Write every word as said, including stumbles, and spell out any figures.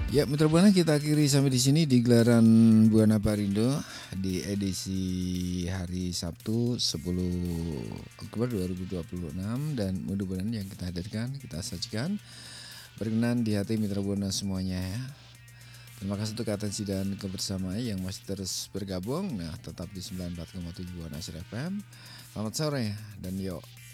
Ya, Mitra Buana kita akhiri sampai di sini di gelaran Buana Parindo di edisi hari Sabtu sepuluh Oktober dua ribu dua puluh enam dan mudah-mudahan yang kita hadirkan, kita sajikan berkenan di hati Mitra Buana semuanya ya. Terima kasih untuk atensi dan kebersamaan yang masih terus bergabung. Nah, tetap di sembilan puluh empat koma tujuh Buana F M. Selamat sore dan yuk